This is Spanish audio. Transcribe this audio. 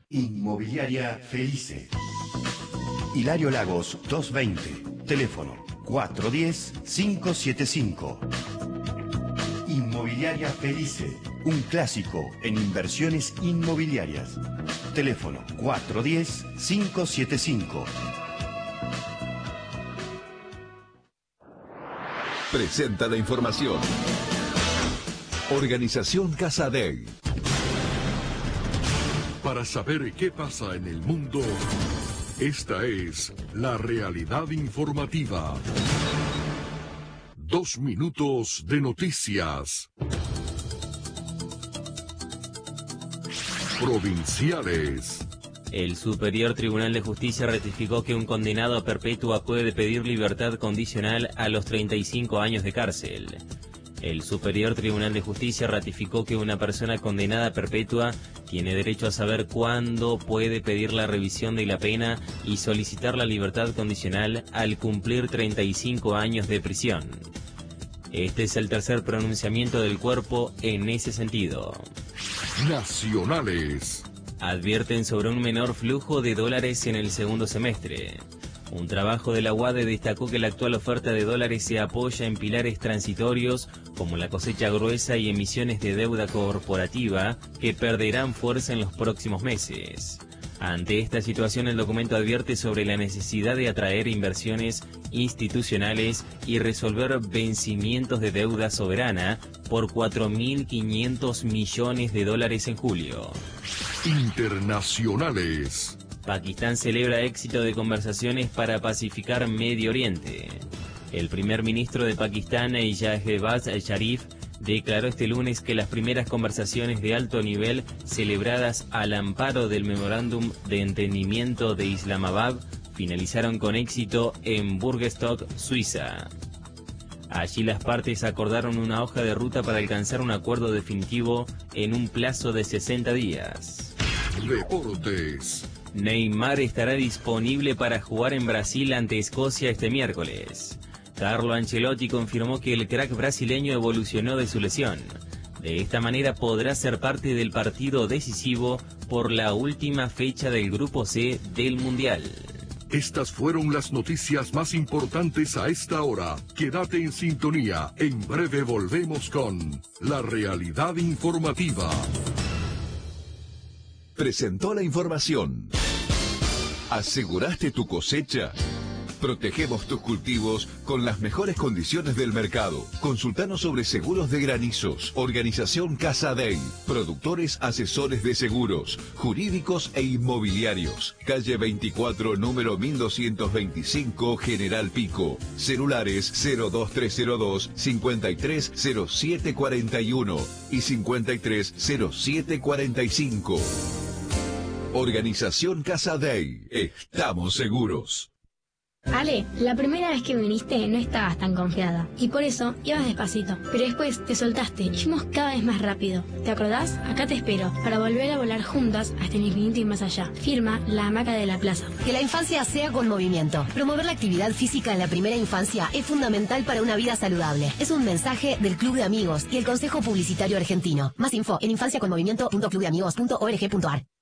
Inmobiliaria Felice. Hilario Lagos 220. Teléfono 410-575. Inmobiliaria Felice. Un clásico en inversiones inmobiliarias. Teléfono 410-575. Presenta la información. Organización Casadei. Para saber qué pasa en el mundo, esta es la realidad informativa. 2 minutos de noticias. Provinciales. El Superior Tribunal de Justicia ratificó que un condenado a perpetua puede pedir libertad condicional a los 35 años de cárcel. El Superior Tribunal de Justicia ratificó que una persona condenada a perpetua tiene derecho a saber cuándo puede pedir la revisión de la pena y solicitar la libertad condicional al cumplir 35 años de prisión. Este es el tercer pronunciamiento del cuerpo en ese sentido. Nacionales. Advierten sobre un menor flujo de dólares en el segundo semestre. Un trabajo de la UADE destacó que la actual oferta de dólares se apoya en pilares transitorios como la cosecha gruesa y emisiones de deuda corporativa que perderán fuerza en los próximos meses. Ante esta situación, el documento advierte sobre la necesidad de atraer inversiones institucionales y resolver vencimientos de deuda soberana por 4.500 millones de dólares en julio. Internacionales. Pakistán celebra éxito de conversaciones para pacificar Medio Oriente. El primer ministro de Pakistán, Shehbaz Sharif, declaró este lunes que las primeras conversaciones de alto nivel celebradas al amparo del Memorándum de Entendimiento de Islamabad finalizaron con éxito en Burgestock, Suiza. Allí las partes acordaron una hoja de ruta para alcanzar un acuerdo definitivo en un plazo de 60 días. Deportes. Neymar estará disponible para jugar en Brasil ante Escocia este miércoles. Carlo Ancelotti confirmó que el crack brasileño evolucionó de su lesión. De esta manera podrá ser parte del partido decisivo por la última fecha del Grupo C del Mundial. Estas fueron las noticias más importantes a esta hora. Quédate en sintonía. En breve volvemos con la realidad informativa. Presentó la información. ¿Aseguraste tu cosecha? Protegemos tus cultivos con las mejores condiciones del mercado. Consultanos sobre seguros de granizos. Organización Casadei. Productores asesores de seguros, jurídicos e inmobiliarios. Calle 24, número 1225, General Pico. Celulares 02302 530741 y 530745. Organización Casadei. Estamos seguros. Ale, la primera vez que viniste no estabas tan confiada y por eso ibas despacito, pero después te soltaste y fuimos cada vez más rápido. ¿Te acordás? Acá te espero para volver a volar juntas hasta el infinito y más allá. Firma La Hamaca de la Plaza. Que la infancia sea con movimiento. Promover la actividad física en la primera infancia es fundamental para una vida saludable. Es un mensaje del Club de Amigos y el Consejo Publicitario Argentino. Más info en infanciaconmovimiento.clubdeamigos.org.ar.